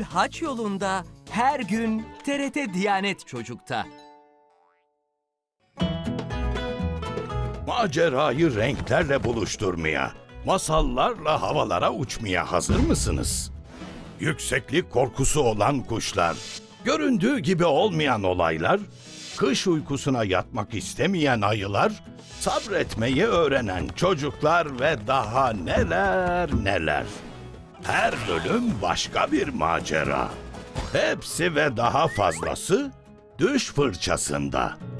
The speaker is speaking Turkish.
Gönül Haç Yolunda her gün TRT Diyanet Çocuk'ta. Macerayı renklerle buluşturmaya, masallarla havalara uçmaya hazır mısınız? Yükseklik korkusu olan kuşlar, göründüğü gibi olmayan olaylar, kış uykusuna yatmak istemeyen ayılar, sabretmeyi öğrenen çocuklar ve daha neler neler. Her bölüm başka bir macera. Hepsi ve daha fazlası Düş Fırçasında.